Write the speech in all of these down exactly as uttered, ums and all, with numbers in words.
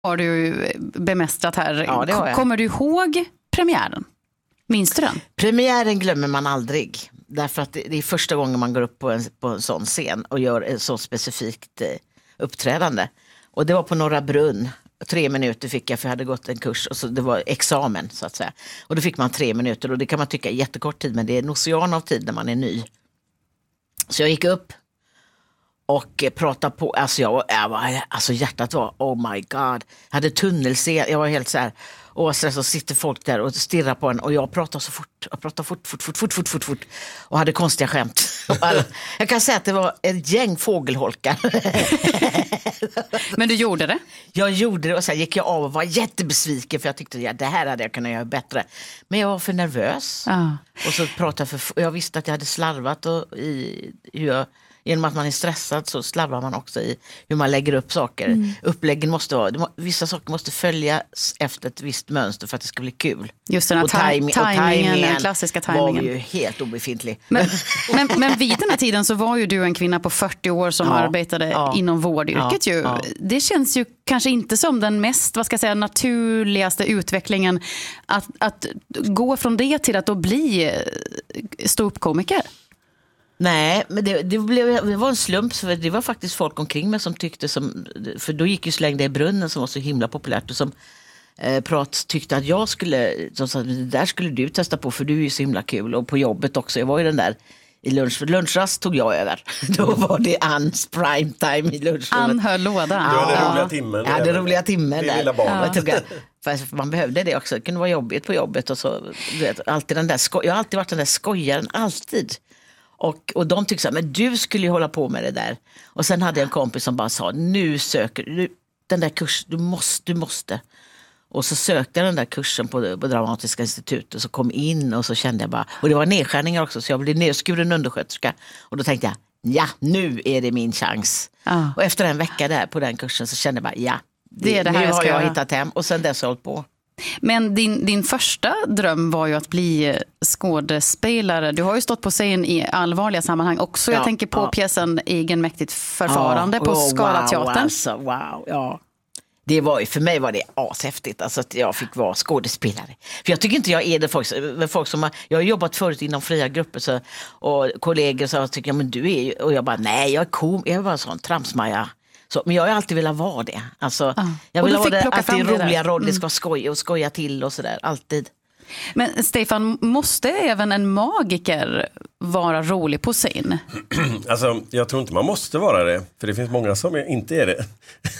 har du bemästrat här. Ja, det har jag. Kommer du ihåg premiären? Minns du den? Premiären glömmer man aldrig. Därför att det är första gången man går upp på en, på en sån scen och gör ett så specifikt eh, uppträdande. Och det var på Norra Brunn. Tre minuter fick jag, för jag hade gått en kurs. Och så det var examen, så att säga. Och då fick man tre minuter. Och det kan man tycka är jättekort tid, men det är en ocean av tid när man är ny. Så jag gick upp och pratade på. Alltså, jag, jag var, alltså hjärtat var, oh my god. Jag hade tunnelseende. Jag var helt så här. Och så sitter folk där och stirrar på en. Och jag pratar så fort. Jag pratar fort, fort, fort, fort, fort, fort, fort. Och hade konstiga skämt. Jag kan säga att det var ett gäng fågelholkar. Men du gjorde det? Jag gjorde det och sen gick jag av och var jättebesviken. För jag tyckte att ja, det här hade jag kunnat göra bättre. Men jag var för nervös. Ah. Och så pratade jag för... Jag visste att jag hade slarvat. Och i hur jag... Genom att man är stressad så slarvar man också i hur man lägger upp saker. Mm. Uppläggen måste vara, vissa saker måste följas efter ett visst mönster för att det ska bli kul. Just den här och tajming, tajmingen, och den klassiska tajmingen. var ju helt obefintlig. Men, men, men vid den här tiden så var ju du en kvinna på fyrtio år som ja, arbetade ja, inom vårdyrket. Ja, ju. Ja. Det känns ju kanske inte som den mest, vad ska jag säga, naturligaste utvecklingen att, att gå från det till att då bli ståuppkomiker. Nej, men det, det, blev, det var en slump, för det var faktiskt folk omkring mig som tyckte som, för då gick ju Slängde i brunnen som var så himla populärt och som eh, prat, tyckte att jag skulle, som sa, det där skulle du testa på för du är ju så himla kul, och på jobbet också, jag var ju den där i lunch, lunchrast tog jag över. Då var det Anns prime time i lunchrummet. Ann höll lådan. Du hade ja. roliga timmen. Ja, det roliga timmen där. Lilla barnet. Ja. För man behövde det också, det kunde vara jobbigt på jobbet och så, du vet, alltid den där sko- jag har alltid varit den där skojaren, alltid. Och, och de tyckte så här, men du skulle ju hålla på med det där. Och sen hade jag en kompis som bara sa, nu söker du den där kursen, du måste, du måste. Och så sökte jag den där kursen på, på Dramatiska institutet och så kom in och så kände jag bara, och det var nedskärningar också så jag blev nedskuren undersköterska. Och då tänkte jag, ja, nu är det min chans. Ah. Och efter en vecka där på den kursen så kände jag bara, ja, det, det är det här nu jag har jag hittat hem. Och sen dess har jag hållit på. Men din, din första dröm var ju att bli skådespelare. Du har ju stått på scen i allvarliga sammanhang också. Ja, jag tänker på ja. pjäsen Egenmäktigt förfarande ja, på oh, Scalateatern. Wow, alltså, wow, ja. Det var ju, för mig var det ashäftigt alltså, att jag fick vara skådespelare. För jag tycker inte jag är det folk, folk som har, jag har jobbat förut inom fria grupper så, och kollegor så tycker jag, men du är ju, och jag bara, nej jag är kom, jag är bara en sån tramsmaja. Så, men jag har alltid velat vara det. Alltså, ah. Jag vill ha det, att det är roliga roller, det ska skoja och skoja till och sådär, alltid. Men Stefan, måste även en magiker vara rolig på scen? Alltså, jag tror inte man måste vara det. För det finns många som inte är det.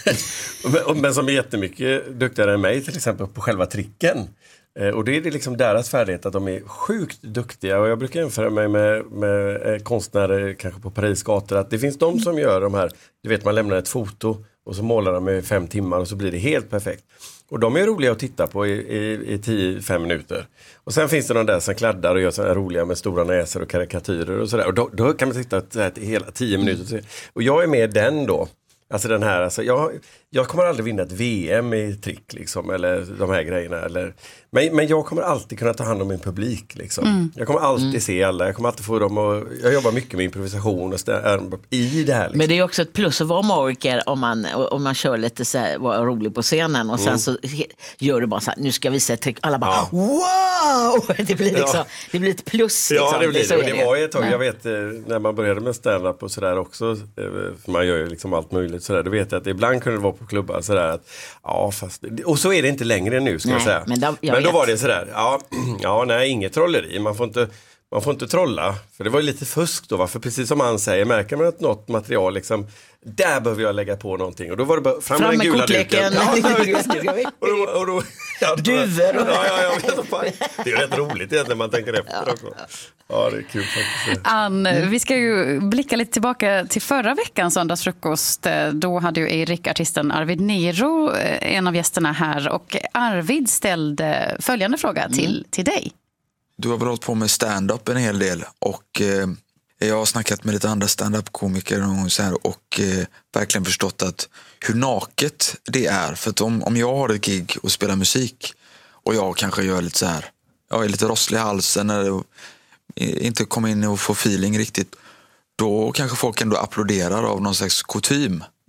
Men som är jättemycket duktigare än mig, till exempel på själva tricken. Och det är det liksom deras färdighet att de är sjukt duktiga. Och jag brukar jämföra mig med, med konstnärer kanske på Paris gator. Att det finns de som gör de här, du vet man lämnar ett foto och så målar de i fem timmar och så blir det helt perfekt. Och de är roliga att titta på i, i, i tio fem minuter. Och sen finns det de där som kladdar och gör sådana roliga med stora näsor och karikatyrer och sådär. Och då, då kan man titta i hela tio minuter. Och jag är med den då. Alltså den här, alltså jag, jag kommer aldrig vinna ett V M i trick liksom, eller de här grejerna. Eller, men, men jag kommer alltid kunna ta hand om min publik liksom. Mm. Jag kommer alltid mm. se alla, jag kommer alltid få dem och jag jobbar mycket med improvisation och stä- i det här. Liksom. Men det är också ett plus att vara magiker om man, om man kör lite så här, vara rolig på scenen och sen mm. så gör du bara så här, nu ska vi se ett trick, alla bara ja. wow! Det blir liksom, ja. det blir ett plus. Liksom. Ja, det blir det. det. Och det var ett tag, jag vet när man började med stand-up och sådär också, för man gör ju liksom allt möjligt sådär, då vet jag att ibland kunde det vara på klubbar sådär att, ja fast, och så är det inte längre nu ska nej, jag säga. Men då, jag men då var det sådär, ja, ja nej, inget trolleri, man får inte man får inte trolla, för det var ju lite fusk då, va? För precis som han säger, märker man att något material liksom, där behöver jag lägga på någonting, och då var det bara fram, fram med den gula duken. Ja, och då, och då, ja, Duver. Ja, ja, jag vet, det är rätt roligt egentligen när man tänker efter också. Ja, det är kul faktiskt. Ann, mm. vi ska ju blicka lite tillbaka till förra veckans söndagsfrukost. Då hade ju Erik, artisten Arvid Nero, en av gästerna här, och Arvid ställde följande fråga mm. till, till dig. Du har väl hållit på med stand-up en hel del, och eh, jag har snackat med lite andra stand-up-komiker och, så här, och eh, verkligen förstått att hur naket det är. För att om, om jag har ett gig och spelar musik och jag kanske gör lite så här, jag är lite rosslig i halsen eller inte kommer in och får feeling riktigt, då kanske folk ändå applåderar av någon slags kutym.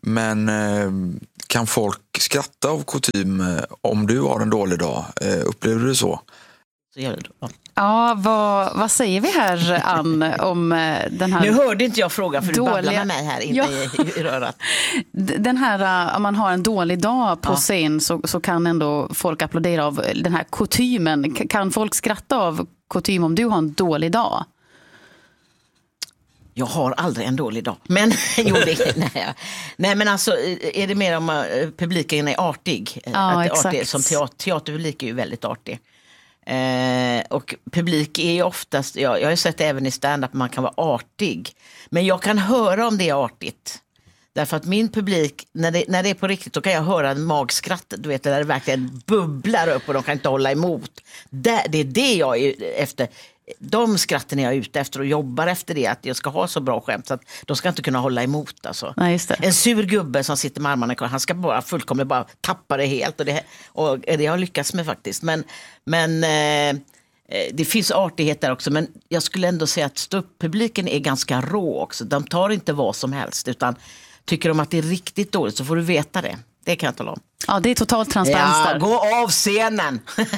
Men eh, kan folk skratta av kutym eh, om du har en dålig dag? Eh, upplever du det så? Så gör det då. Ja, vad, vad säger vi här, Ann, om den här... Nu hörde inte jag fråga för dåliga... du babblar med mig här inne ja. i, i rörat. Den här, om man har en dålig dag på ja. scen så, så kan ändå folk applådera av den här kutymen. Kan folk skratta av kutym om du har en dålig dag? Jag har aldrig en dålig dag. Men, jo, det, nej, nej, men alltså är det mer om uh, publiken är artig. Ja, att exakt. Artig, som teater, teaterpublik är ju väldigt artig. Eh, och publik är ju oftast, ja, jag har ju sett även i stand-up att man kan vara artig. Men jag kan höra om det är artigt. Därför att min publik, när det, när det är på riktigt, då kan jag höra en magskrattet. Du vet, när det verkligen bubblar upp och de kan inte hålla emot. Det, det är det jag är efter. De skratten är jag ute efter och jobbar efter det. Att jag ska ha så bra skämt så att de ska inte kunna hålla emot. Alltså. Nej, just det. En sur gubbe som sitter med armarna kvar, han ska bara fullkomligt bara tappa det helt. Och det, och det har jag lyckats med faktiskt. Men, men eh, det finns artighet där också. Men jag skulle ändå säga att ståupppubliken är ganska rå också. De tar inte vad som helst utan tycker de att det är riktigt dåligt så får du veta det. Det kan jag tala om. Ja, det är totalt transparens ja, där. Gå av scenen!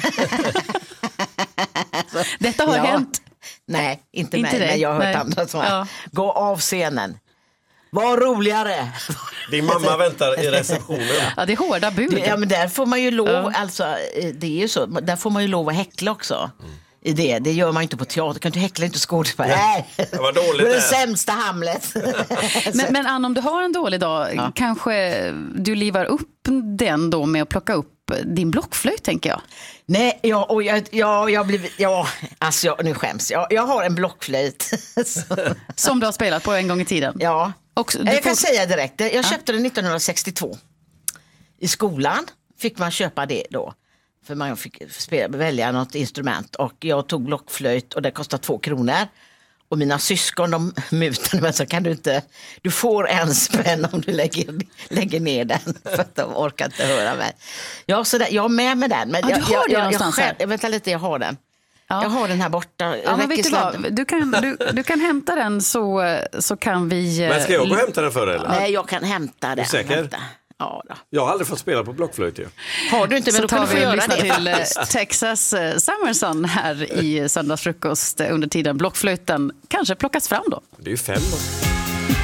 Detta har ja. hänt. Nej, inte, inte mig, det. men jag har hört Nej. andra som ja. Gå av scenen. Var roligare. Din mamma väntar i receptionen. Ja, det är hårda bud. Det, ja, men där får man ju lov, ja. alltså, det är ju så, där får man ju lov att häckla också. Mm. I det. Det gör man inte på teater. Kan du häckla inte skådespelare? Nej, det var dåligt. Det är det sämsta Hamlet. men, men Ann, om du har en dålig dag, ja. kanske du livar upp den då med att plocka upp din blockflöjt, tänker jag. Nej, ja, och jag, ja, jag blivit, ja, alltså jag, nu skäms jag. Jag har en blockflöjt. Som du har spelat på en gång i tiden? Ja, och du jag får... kan säga direkt. Jag köpte ja. den nittonhundrasextiotvå. I skolan fick man köpa det då. För man fick spela, välja något instrument. Och jag tog blockflöjt och det kostade två kronor. Och mina syskon, de mutade mig, så kan du inte, du får en spänn om du lägger, lägger ner den. För att de orkar inte höra mig. Ja, så där, jag har med mig den. Men ja, jag, du har jag, det jag, någonstans jag, här. jag, vänta lite, jag har den. Ja. Jag har den här borta. Ja, men vet du, vad? Du, kan, du, du kan hämta den så, så kan vi... Men ska jag gå och hämta den för dig? Eller? Nej, jag kan hämta den. Är du säker? Hämta. Ja, då. Jag har aldrig fått spela på blockflöjt. Ja. Har du inte, men så då kan du få göra det. till faktiskt. Texas Summerson här i söndagsfrukost under tiden blockflöjten kanske plockas fram då. Det är ju fem då.